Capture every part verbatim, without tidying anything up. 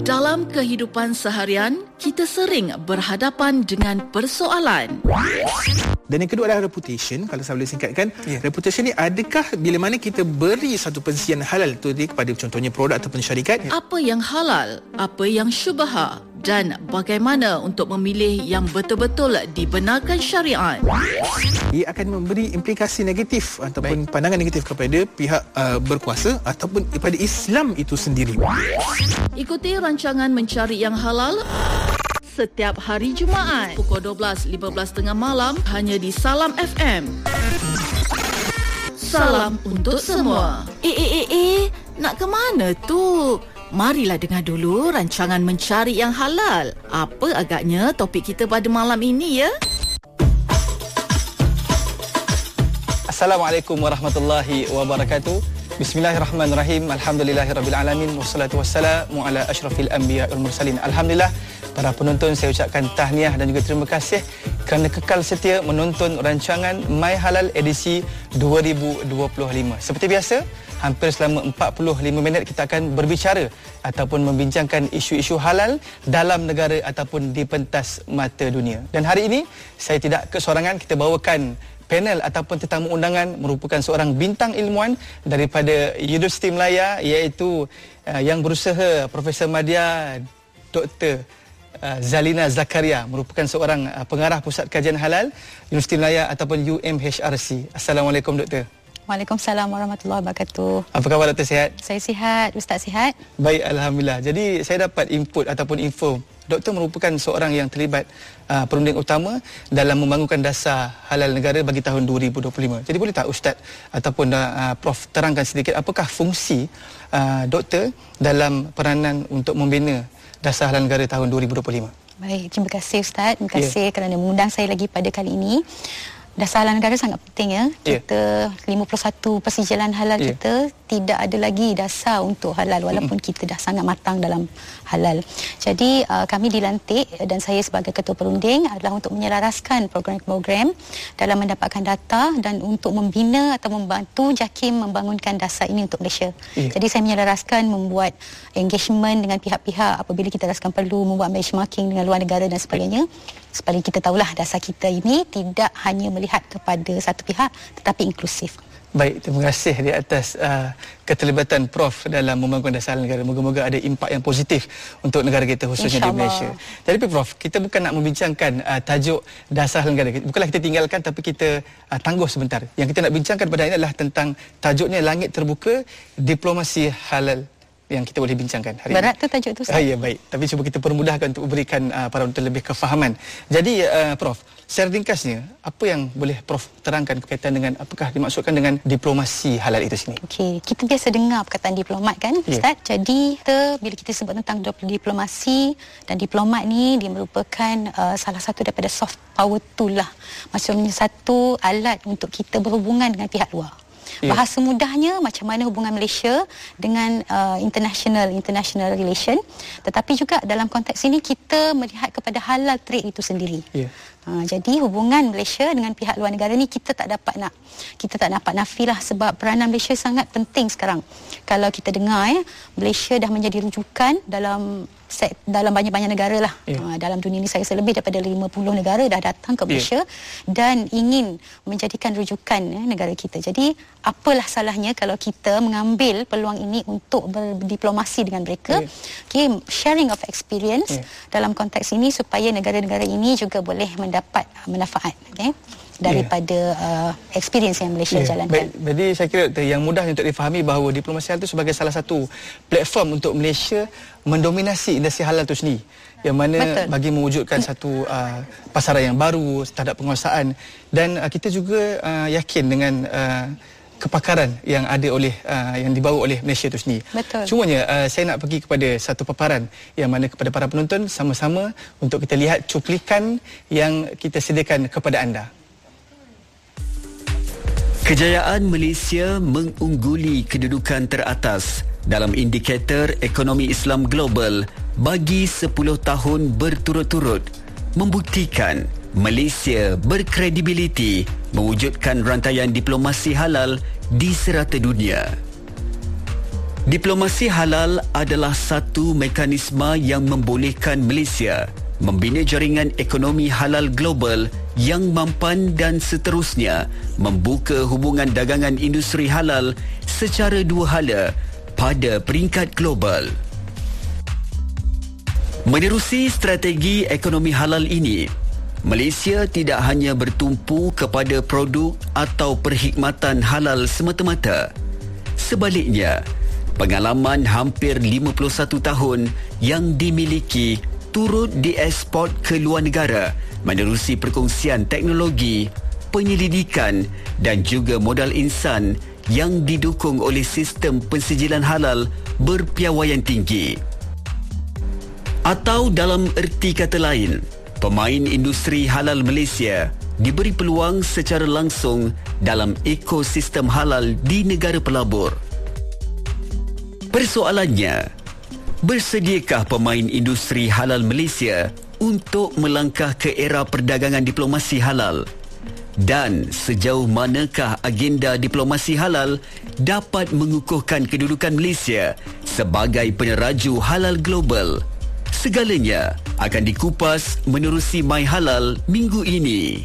Dalam kehidupan seharian, kita sering berhadapan dengan persoalan. Dan yang kedua adalah reputation. Kalau saya boleh singkatkan, yeah. reputation ni adakah bila mana kita beri satu pensian halal tu kepada contohnya produk ataupun syarikat? Yeah. Apa yang halal, apa yang syubha, dan bagaimana untuk memilih yang betul-betul dibenarkan syariat. Ia akan memberi implikasi negatif ataupun Baik. pandangan negatif kepada pihak uh, berkuasa ataupun kepada Islam itu sendiri. Ikuti rancangan Mencari Yang Halal setiap hari Jumaat pukul dua belas lima belas tengah malam hanya di Salam F M. Salam untuk semua. Eh eh eh eh, nak ke mana tu? Marilah dengar dulu rancangan Mencari Yang Halal. Apa agaknya topik kita pada malam ini ya? Assalamualaikum warahmatullahi wabarakatuh. Bismillahirrahmanirrahim. Alhamdulillahirabbil alamin wassalatu wassalamu ala asyrafil anbiya wal mursalin. Alhamdulillah, para penonton saya ucapkan tahniah dan juga terima kasih kerana kekal setia menonton rancangan My Halal edisi dua ribu dua puluh lima. Seperti biasa, hampir selama empat puluh lima minit kita akan berbicara ataupun membincangkan isu-isu halal dalam negara ataupun di pentas mata dunia. Dan hari ini saya tidak kesorangan, kita bawakan panel ataupun tetamu undangan merupakan seorang bintang ilmuwan daripada Universiti Melaya, iaitu uh, yang berusaha Profesor Madya Doktor uh, Zalina Zakaria, merupakan seorang uh, pengarah Pusat Kajian Halal Universiti Melaya ataupun U M H R C. Assalamualaikum Doktor. Waalaikumsalam warahmatullahi wabarakatuh. Apa khabar Doktor, sihat? Saya sihat, Ustaz sihat? Baik, Alhamdulillah. Jadi saya dapat input ataupun info, Doktor merupakan seorang yang terlibat uh, perunding utama dalam membangunkan dasar halal negara bagi tahun dua ribu dua puluh lima. Jadi boleh tak Ustaz ataupun uh, Prof terangkan sedikit apakah fungsi uh, Doktor dalam peranan untuk membina dasar halal negara tahun dua ribu dua puluh lima? Baik, terima kasih Ustaz. Terima kasih yeah. kerana mengundang saya lagi pada kali ini. Dasar halal negara sangat penting ya. Kita yeah. lima puluh satu persijilan halal yeah. kita tidak ada lagi dasar untuk halal walaupun mm-hmm. kita dah sangat matang dalam halal. Jadi uh, kami dilantik dan saya sebagai ketua perunding adalah untuk menyelaraskan program-program dalam mendapatkan data dan untuk membina atau membantu JAKIM membangunkan dasar ini untuk Malaysia. Yeah. Jadi saya menyelaraskan, membuat engagement dengan pihak-pihak apabila kita rasakan perlu, membuat benchmarking dengan luar negara dan sebagainya. Supaya kita tahulah dasar kita ini tidak hanya melihat kepada satu pihak tetapi inklusif. Baik, terima kasih di atas uh, keterlibatan Prof dalam membangun dasar halal negara. Moga-moga ada impak yang positif untuk negara kita khususnya di Malaysia. Jadi Prof, kita bukan nak membincangkan uh, tajuk dasar halal negara. Bukanlah kita tinggalkan tapi kita uh, tangguh sebentar. Yang kita nak bincangkan pada ini adalah tentang tajuknya Langit Terbuka, Diplomasi Halal yang kita boleh bincangkan hari Berat ini. tu tajuk tu. Ah, ya, baik. Tapi cuba kita permudahkan untuk memberikan uh, para penonton lebih kefahaman. Jadi uh, Prof, secara ringkasnya apa yang boleh Prof terangkan berkaitan dengan apakah dimaksudkan dengan diplomasi halal itu sendiri? Okey, kita biasa dengar perkataan diplomat kan, Ustaz? Yeah. Jadi kita, bila kita sebut tentang diplomasi dan diplomat ni, dia merupakan uh, salah satu daripada soft power tool lah. Maksudnya satu alat untuk kita berhubungan dengan pihak luar. Yeah. Bahasa mudahnya macam mana hubungan Malaysia dengan uh, international international relation, tetapi juga dalam konteks ini kita melihat kepada halal trade itu sendiri. Yeah. Ha, jadi hubungan Malaysia dengan pihak luar negara ni kita tak dapat nak kita tak dapat nafilah sebab peranan Malaysia sangat penting sekarang. Kalau kita dengar ya, Malaysia dah menjadi rujukan dalam set, dalam banyak-banyak negara lah. Yeah. Ha, dalam dunia ni saya rasa lebih daripada lima puluh negara dah datang ke Malaysia yeah. dan ingin menjadikan rujukan ya, negara kita. Jadi apalah salahnya kalau kita mengambil peluang ini untuk berdiplomasi dengan mereka. Yeah. Okay, sharing of experience yeah. dalam konteks ini supaya negara-negara ini juga boleh mendapat manfaat okay, daripada yeah. uh, experience yang Malaysia yeah. jalankan. Baik, jadi saya kira yang mudah untuk difahami bahawa diplomasi halal itu sebagai salah satu platform untuk Malaysia mendominasi industri halal itu sendiri, yang mana Betul. bagi mewujudkan satu uh, pasaran yang baru terhadap penguasaan, dan uh, kita juga uh, yakin dengan uh, kepakaran yang ada oleh uh, yang dibawa oleh Malaysia itu sendiri. Betul. Cumanya uh, saya nak pergi kepada satu paparan yang mana kepada para penonton sama-sama untuk kita lihat cuplikan yang kita sediakan kepada anda. Kejayaan Malaysia mengungguli kedudukan teratas dalam indikator ekonomi Islam global bagi sepuluh tahun berturut-turut, membuktikan Malaysia berkredibiliti mewujudkan rantaian diplomasi halal di serata dunia. Diplomasi halal adalah satu mekanisme yang membolehkan Malaysia membina jaringan ekonomi halal global yang mampan dan seterusnya membuka hubungan dagangan industri halal secara dua hala pada peringkat global. Menerusi strategi ekonomi halal ini, Malaysia tidak hanya bertumpu kepada produk atau perkhidmatan halal semata-mata. Sebaliknya, pengalaman hampir lima puluh satu tahun yang dimiliki turut dieksport ke luar negara menerusi perkongsian teknologi, penyelidikan dan juga modal insan yang didukung oleh sistem pensijilan halal berpiawaian tinggi. Atau dalam erti kata lain, pemain industri halal Malaysia diberi peluang secara langsung dalam ekosistem halal di negara pelabur. Persoalannya, bersediakah pemain industri halal Malaysia untuk melangkah ke era perdagangan diplomasi halal? Dan sejauh manakah agenda diplomasi halal dapat mengukuhkan kedudukan Malaysia sebagai peneraju halal global? Segalanya akan dikupas menerusi My Halal minggu ini.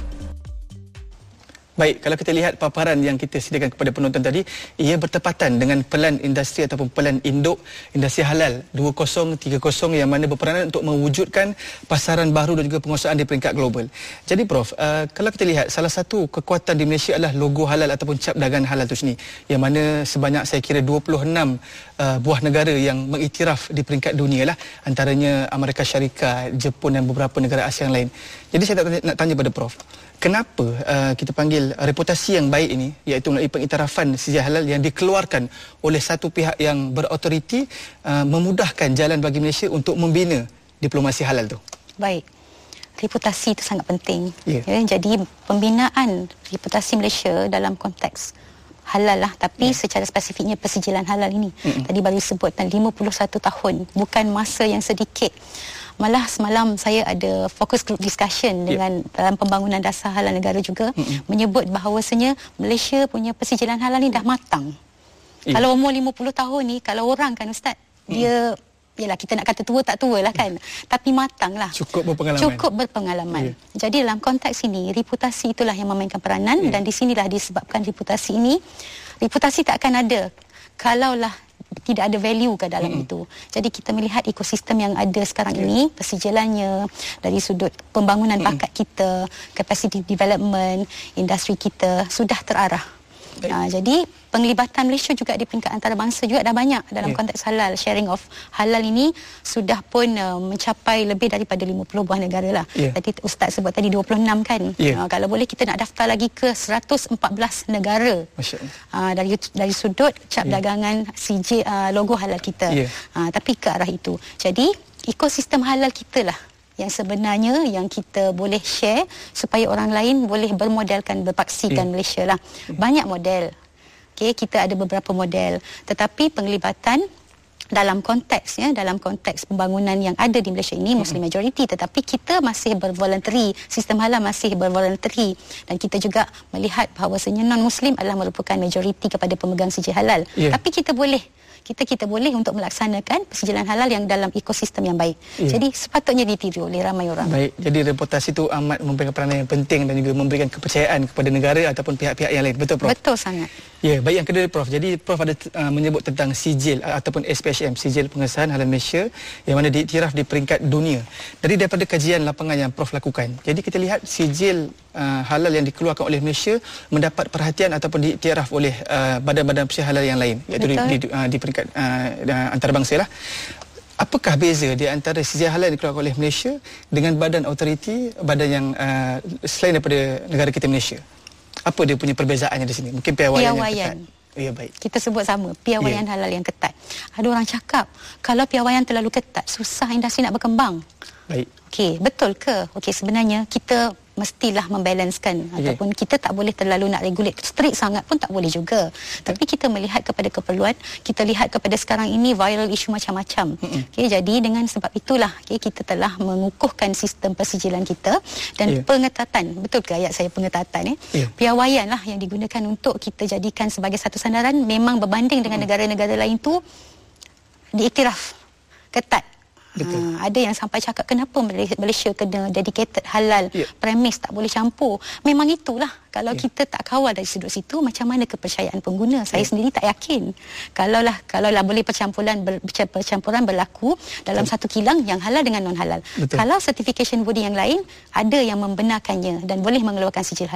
Baik, kalau kita lihat paparan yang kita sediakan kepada penonton tadi, ia bertepatan dengan pelan industri ataupun pelan induk industri halal dua ribu tiga puluh yang mana berperanan untuk mewujudkan pasaran baru dan juga penguasaan di peringkat global. Jadi Prof, uh, kalau kita lihat salah satu kekuatan di Malaysia adalah logo halal ataupun cap dagangan halal itu sendiri, yang mana sebanyak saya kira dua puluh enam uh, buah negara yang mengiktiraf di peringkat dunia lah, antaranya Amerika Syarikat, Jepun dan beberapa negara Asia yang lain. Jadi saya nak tanya, nak tanya pada Prof, kenapa uh, kita panggil reputasi yang baik ini, iaitu melalui pengiktirafan sejarah halal yang dikeluarkan oleh satu pihak yang berautoriti, uh, memudahkan jalan bagi Malaysia untuk membina diplomasi halal tu? Baik, reputasi itu sangat penting. Yeah. Ya, jadi pembinaan reputasi Malaysia dalam konteks halal lah, tapi yeah. secara spesifiknya persijilan halal ini. Mm-hmm. Tadi baru sebutkan lima puluh satu tahun, bukan masa yang sedikit. Malah semalam saya ada focus group discussion dengan yeah. dalam pembangunan dasar halal negara juga, mm-hmm. menyebut bahawasanya Malaysia punya persijilan halal ni dah matang. Yeah. Kalau umur lima puluh tahun ni, kalau orang kan Ustaz, mm. dia, yalah kita nak kata tua tak tua lah kan, mm. tapi matang lah. Cukup berpengalaman. Cukup berpengalaman. Yeah. Jadi dalam konteks ini, reputasi itulah yang memainkan peranan, yeah. dan di sinilah disebabkan reputasi ini, reputasi tak akan ada kalaulah tidak ada value ke dalam hmm. itu. Jadi kita melihat ekosistem yang ada sekarang yeah. ini, persijilannya dari sudut pembangunan hmm. bakat kita, capacity development, industri kita sudah terarah. Uh, jadi penglibatan Malaysia juga di peringkat antarabangsa juga dah banyak dalam yeah. konteks halal. Sharing of halal ini sudah pun uh, mencapai lebih daripada lima puluh buah negara lah. Yeah. Tadi Ustaz sebut tadi dua puluh enam kan. Yeah. Uh, kalau boleh kita nak daftar lagi ke seratus empat belas negara. Uh, dari dari sudut cap yeah. dagangan C J uh, logo halal kita. Yeah. Uh, tapi ke arah itu. Jadi ekosistem halal kita lah yang sebenarnya yang kita boleh share supaya orang lain boleh bermodelkan, berpaksikan yeah. Malaysia lah. Banyak model. Okay, kita ada beberapa model. Tetapi penglibatan dalam konteks ya, dalam konteks pembangunan yang ada di Malaysia ini Muslim majority, tetapi kita masih bervoluntary, sistem halal masih bervoluntary, dan kita juga melihat bahawasanya non-Muslim adalah merupakan majority kepada pemegang sijil halal. Yeah. Tapi kita boleh kita kita boleh untuk melaksanakan persijilan halal yang dalam ekosistem yang baik. Yeah. Jadi sepatutnya ditiru oleh ramai orang. Baik, jadi reputasi itu amat memberikan peranan yang penting dan juga memberikan kepercayaan kepada negara ataupun pihak-pihak yang lain. Betul Prof? Betul sangat. Ya, baik, yang kedua Prof. Jadi Prof ada uh, menyebut tentang sijil uh, ataupun S P H M, Sijil Pengesahan Halal Malaysia, yang mana diiktiraf di peringkat dunia. Jadi daripada kajian lapangan yang Prof lakukan, jadi kita lihat sijil uh, halal yang dikeluarkan oleh Malaysia mendapat perhatian ataupun diiktiraf oleh uh, badan-badan persiaran halal yang lain, iaitu di, di, uh, di peringkat uh, antarabangsa lah. Apakah beza di antara sijil halal yang dikeluarkan oleh Malaysia dengan badan autoriti, badan yang uh, selain daripada negara kita Malaysia? Apa dia punya perbezaannya di sini? Mungkin piawaian, piawaian. yang ketat. Ya, baik. Kita sebut sama, piawaian yeah. halal yang ketat. Ada orang cakap, kalau piawaian terlalu ketat, susah industri nak berkembang. Baik. Okey, betul ke? Okey, sebenarnya kita mestilah membalancekan okay. ataupun kita tak boleh terlalu nak regulate strict sangat pun tak boleh juga. Tapi kita melihat kepada keperluan, kita lihat kepada sekarang ini viral isu macam-macam. Mm-hmm. Okay, jadi dengan sebab itulah okay, kita telah mengukuhkan sistem persijilan kita dan yeah. pengetatan, betul ke ayat saya pengetatan eh? Yeah. Piawaian lah yang digunakan untuk kita jadikan sebagai satu sandaran memang berbanding dengan mm-hmm. negara-negara lain tu diiktiraf ketat. Betul. Ha, ada yang sampai cakap kenapa Malaysia kena dedicated halal, yeah. premis tak boleh campur. Memang itulah. Kalau yeah. kita tak kawal dari sudut situ, macam mana kepercayaan pengguna? Saya yeah. sendiri tak yakin. Kalaulah kalaulah boleh percampuran ber, percampuran berlaku dalam Betul. satu kilang yang halal dengan non halal. Betul. Kalau certification body yang lain ada yang membenarkannya dan boleh mengeluarkan sijil halal.